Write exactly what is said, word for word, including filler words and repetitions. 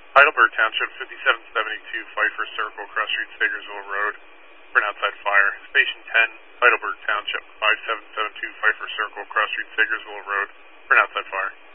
Heidelberg Township, fifty-seven seventy-two Pfeiffer Circle, Cross Street, Stagersville Road, for an outside fire. Station ten, Heidelberg Township, five seven seven two Pfeiffer Circle, Cross Street, Stagersville Road, for an outside fire.